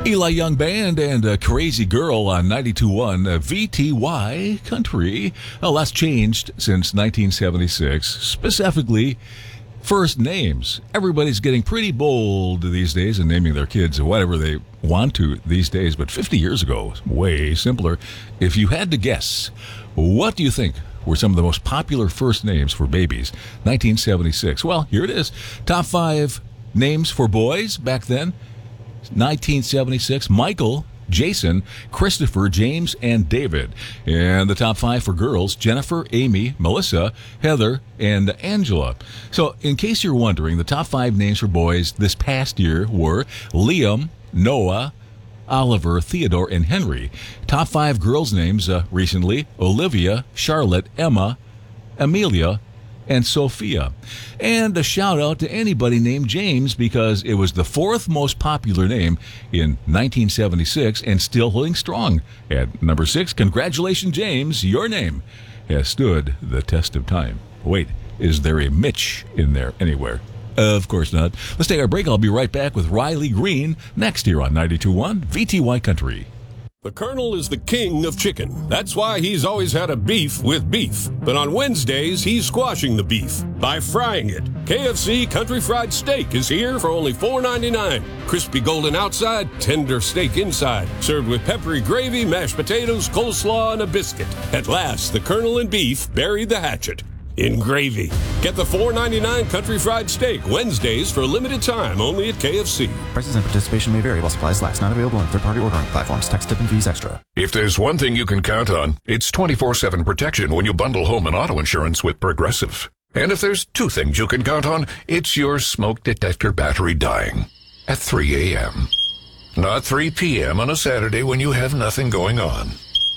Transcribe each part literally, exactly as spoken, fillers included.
Eli Young Band and a Crazy Girl on ninety-two point one uh, V T Y Country. Well, that's changed since nineteen seventy-six. Specifically, first names. Everybody's getting pretty bold these days in naming their kids whatever they want to these days. But fifty years ago, way simpler. If you had to guess, what do you think were some of the most popular first names for babies? nineteen seventy-six. Well, here it is. Top five names for boys back then. nineteen seventy-six, Michael, Jason, Christopher, James, and David. And the top five for girls, Jennifer, Amy, Melissa, Heather, and Angela. So, in case you're wondering, the top five names for boys this past year were Liam, Noah, Oliver, Theodore, and Henry. Top five girls' names uh, recently, Olivia, Charlotte, Emma, Amelia, and Sophia. And a shout out to anybody named James because it was the fourth most popular name in nineteen seventy-six and still holding strong. At number six, congratulations, James. Your name has stood the test of time. Wait, is there a Mitch in there anywhere? Of course not. Let's take our break. I'll be right back with Riley Green next here on ninety-two point one V T Y Country. The Colonel is the king of chicken. That's why he's always had a beef with beef. But on Wednesdays, he's squashing the beef by frying it. K F C Country Fried Steak is here for only four ninety-nine. Crispy golden outside, tender steak inside. Served with peppery gravy, mashed potatoes, coleslaw, and a biscuit. At last, the Colonel and beef buried the hatchet in gravy. Get the four ninety-nine Country Fried Steak Wednesdays for a limited time only at K F C. Prices and participation may vary while supplies last. Not available on third-party ordering platforms. Tax, tip, and fees extra. If there's one thing you can count on, it's twenty-four seven protection when you bundle home and auto insurance with Progressive. And if there's two things you can count on, it's your smoke detector battery dying at three a.m. Not three p.m. on a Saturday when you have nothing going on,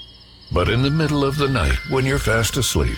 but in the middle of the night when you're fast asleep.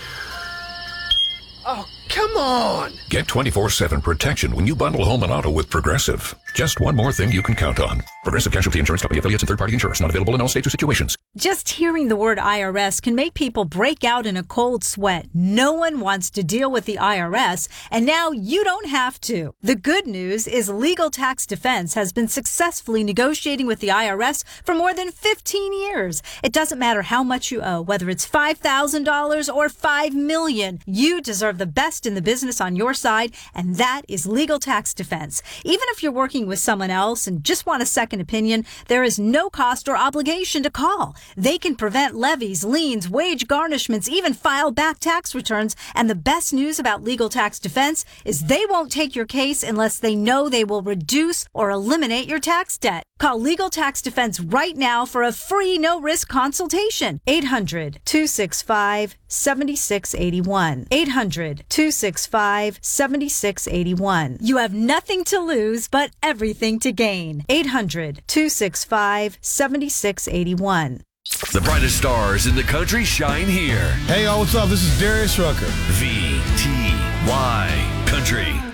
Oh, come on! Get twenty-four seven protection when you bundle home and auto with Progressive. Just one more thing you can count on. Progressive Casualty Insurance Company affiliates and third-party insurance. Not available in all states or situations. Just hearing the word I R S can make people break out in a cold sweat. No one wants to deal with the I R S, and now you don't have to. The good news is Legal Tax Defense has been successfully negotiating with the I R S for more than fifteen years. It doesn't matter how much you owe, whether it's five thousand dollars or five million dollars. You deserve the best in the business on your side, and that is Legal Tax Defense. Even if you're working with someone else and just want a second opinion, there is no cost or obligation to call. They can prevent levies, liens, wage garnishments, even file back tax returns. And the best news about Legal Tax Defense is they won't take your case unless they know they will reduce or eliminate your tax debt. Call Legal Tax Defense right now for a free no-risk consultation. eight hundred, two six five, seven six eight one. eight hundred, two six five, seven six eight one. You have nothing to lose but everything to gain. eight hundred, two six five, seven six eight one. The brightest stars in the country shine here. Hey, y'all, what's up? This is Darius Rucker. V T Y Country.